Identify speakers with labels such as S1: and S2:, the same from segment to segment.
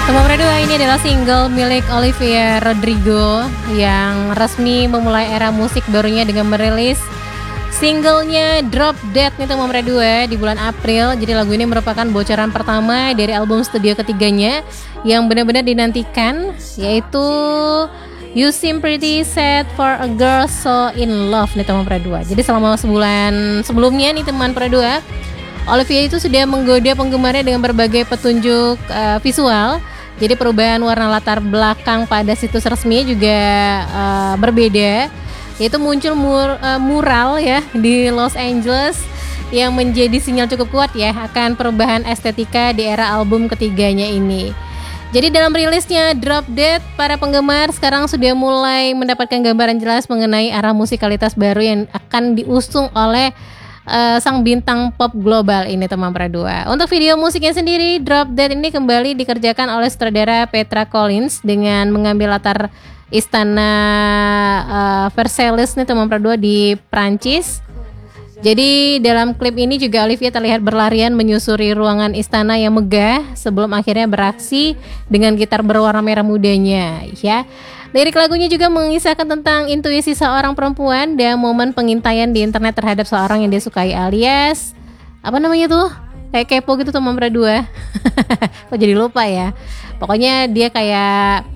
S1: Teman Berdua ini adalah single milik Olivia Rodrigo yang resmi memulai era musik barunya dengan merilis singlenya Drop Dead nih teman Berdua di bulan April. Jadi lagu ini merupakan bocoran pertama dari album studio ketiganya yang benar-benar dinantikan, yaitu You Seem Pretty Sad for a Girl So In Love nih teman Berdua. Jadi selama sebulan sebelumnya nih teman Berdua, Olivia itu sudah menggoda penggemarnya dengan berbagai petunjuk visual. Jadi perubahan warna latar belakang pada situs resmi juga berbeda. Yaitu muncul mural ya di Los Angeles yang menjadi sinyal cukup kuat ya akan perubahan estetika di era album ketiganya ini. Jadi dalam rilisnya Drop Dead, para penggemar sekarang sudah mulai mendapatkan gambaran jelas mengenai arah musikalitas baru yang akan diusung oleh sang bintang pop global ini teman Berdua. Untuk video musiknya sendiri, Drop Dead ini kembali dikerjakan oleh sutradara Petra Collins dengan mengambil latar istana Versailles nih teman Berdua di Prancis. Jadi dalam klip ini juga Olivia terlihat berlarian menyusuri ruangan istana yang megah sebelum akhirnya beraksi dengan gitar berwarna merah mudanya ya. Lirik lagunya juga mengisahkan tentang intuisi seorang perempuan dan momen pengintaian di internet terhadap seorang yang dia sukai, alias apa namanya tuh? Kayak kepo gitu teman Berdua. Kok jadi lupa ya. Pokoknya dia kayak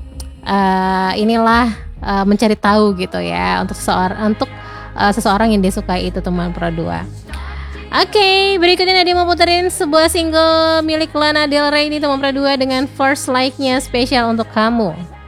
S1: mencari tahu gitu ya untuk seseorang yang dia sukai itu teman Berdua. Oke, berikutnya Nadia mau puterin sebuah single milik Lana Del Rey ini teman Berdua dengan First Like-nya spesial untuk kamu.